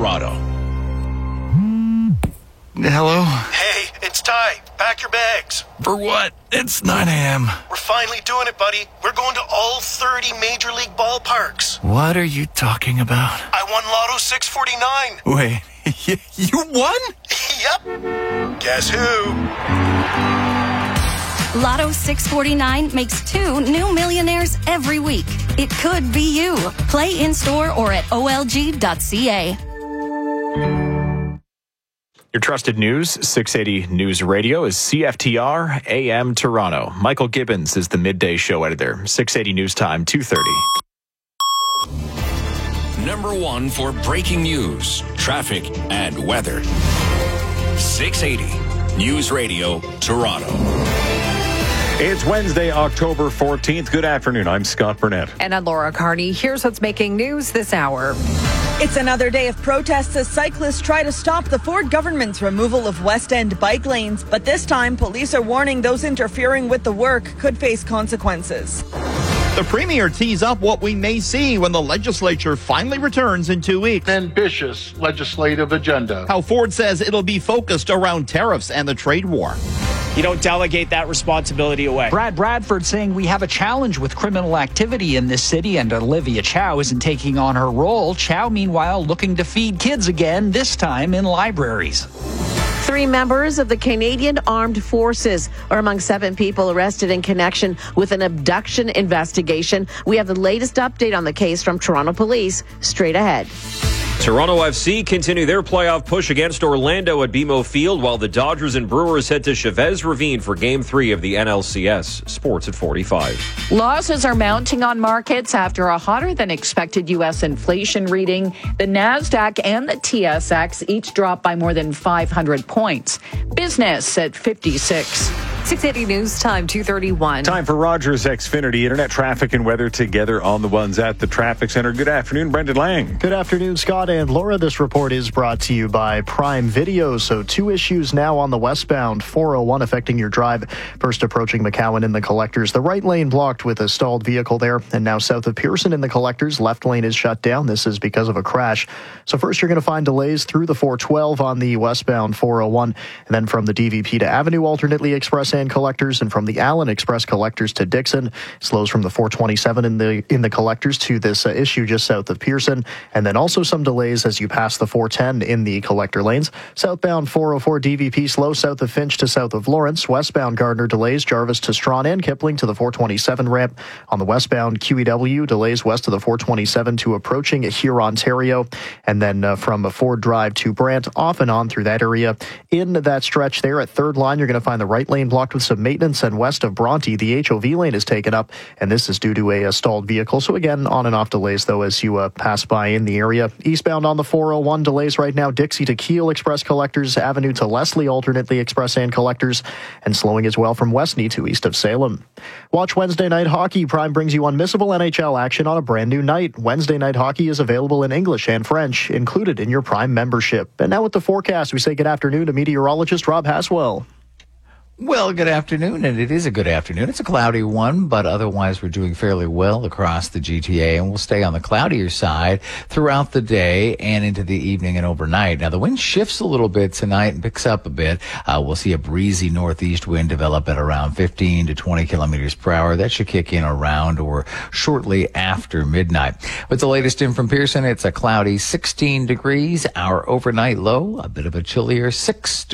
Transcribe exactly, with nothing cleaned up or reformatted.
Toronto. Hello? Hey, it's Ty. Pack your bags. For what? It's nine a.m. We're finally doing it, buddy. We're going to all thirty Major League ballparks. What are you talking about? I won Lotto six forty-nine. Wait, you won? Yep. Guess who? Lotto six forty-nine makes two new millionaires every week. It could be you. Play in-store or at O L G dot C A. Your trusted news, six eighty News Radio, is C F T R A M Toronto. Michael Gibbons is the midday show editor. six eighty News Time, two thirty. Number one for breaking news, traffic, and weather. six eighty News Radio, Toronto. It's Wednesday, October fourteenth. Good afternoon. I'm Scott Burnett. And I'm Laura Carney. Here's what's making news this hour. It's another day of protests as cyclists try to stop the Ford government's removal of West End bike lanes. But this time, police are warning those interfering with the work could face consequences. The Premier tees up what we may see when the legislature finally returns in two weeks. Ambitious legislative agenda. How Ford says it'll be focused around tariffs and the trade war. You don't delegate that responsibility away. Brad Bradford saying we have a challenge with criminal activity in this city, and Olivia Chow isn't taking on her role. Chow, meanwhile, looking to feed kids again, this time in libraries. Three members of the Canadian Armed Forces are among seven people arrested in connection with an abduction investigation. We have the latest update on the case from Toronto Police straight ahead. Toronto F C continue their playoff push against Orlando at B M O Field, while the Dodgers and Brewers head to Chavez Ravine for Game three of the N L C S. Sports at forty-five. Losses are mounting on markets after a hotter-than-expected U S inflation reading. The NASDAQ and the T S X each dropped by more than five hundred points. Business at fifty-six. six eighty News Time, two thirty-one. Time for Rogers Xfinity. Internet traffic and weather together on the ones at the traffic center. Good afternoon, Brendan Lang. Good afternoon, Scott and Laura. This report is brought to you by Prime Video. So two issues now on the westbound four oh one affecting your drive. First, approaching McCowan in the collectors. The right lane blocked with a stalled vehicle there. And now south of Pearson in the collectors, left lane is shut down. This is because of a crash. So first, you're going to find delays through the four twelve on the westbound four oh one. And then from the D V P to Avenue alternately express and collectors, and from the Allen Express collectors to Dixon. Slows from the four twenty-seven in the in the collectors to this uh, issue just south of Pearson. And then also some delays as you pass the four ten in the collector lanes. Southbound four oh four D V P slow south of Finch to south of Lawrence. Westbound Gardner delays Jarvis to Strawn and Kipling to the four twenty-seven ramp. On the westbound Q E W delays west of the four twenty-seven to approaching here Ontario. And then uh, from Ford Drive to Brant, off and on through that area. In that stretch there at third line, you're going to find the right lane blocked with some maintenance, and west of Bronte, the H O V lane is taken up, and this is due to a, a stalled vehicle. So again, on and off delays, though, as you uh, pass by in the area. Eastbound on the four oh one, delays right now. Dixie to Keele Express collectors, Avenue to Leslie alternately express and collectors, and slowing as well from Westney to east of Salem. Watch Wednesday night hockey. Prime brings you unmissable N H L action on a brand new night. Wednesday night hockey is available in English and French, included in your Prime membership. And now with the forecast, we say good afternoon to meteorologist Rob Haswell. Well, good afternoon, and it is a good afternoon. It's a cloudy one, but otherwise we're doing fairly well across the G T A, and we'll stay on the cloudier side throughout the day and into the evening and overnight. Now, the wind shifts a little bit tonight and picks up a bit. Uh, we'll see a breezy northeast wind develop at around fifteen to twenty kilometers per hour. That should kick in around or shortly after midnight. With the latest in from Pearson, it's a cloudy sixteen degrees. Our overnight low, a bit of a chillier six degrees.